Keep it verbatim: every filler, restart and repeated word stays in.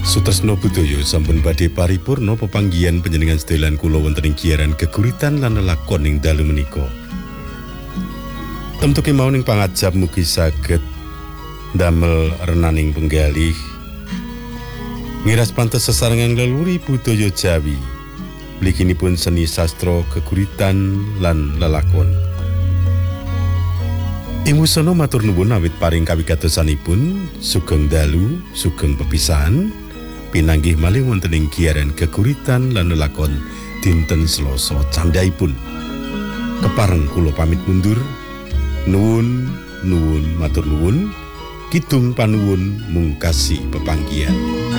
Sutresna budaya sampun badhe paripurna pepanggihan panjenengan sedalan kula wonten ing giyaran geguritan lan lelakon ing dalu menika. Temtu kemawon ing pangajap mugi saged damel renaning penggalih miras pantes sesarengan leluhur budaya Jawi. Mliginipun seni sastra geguritan lan lelakon. Ing wusana matur nuwun awit paring kawigatosanipun, sugeng dalu, sugeng pepisahan, pinanggih malih wonten ing giyaran geguritan lan lelakon dinten Selasa candhaipun. Kepareng kula pamit mundur. Nuwun, nuwun, matur nuwun, kidung panuwun mungkasi pepanggihan.